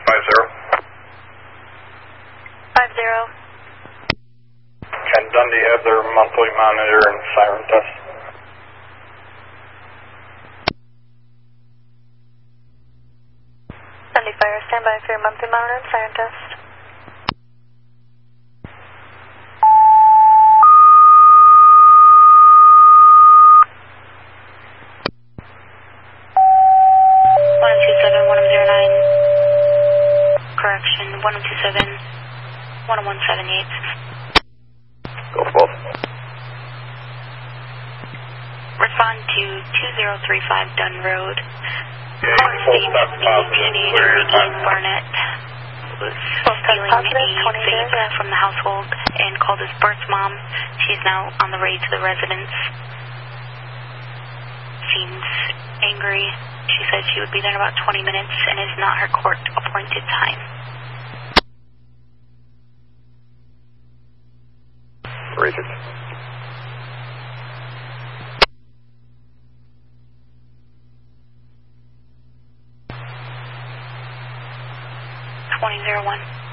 50. Can Dundee have their monthly monitor and siren test? Dundee Fire, stand by for your monthly monitor and siren test. Correction, 1027, 10178. Go for both. Respond to 2035 Dunn Road. Yeah, Caller states the teenager Ian Barnett was stealing a vape from the household and called his birth mom. She's now on the way to the residence. Seems angry. She said she would be there in about 20 minutes and is not her court-appointed time. Richard. 2001.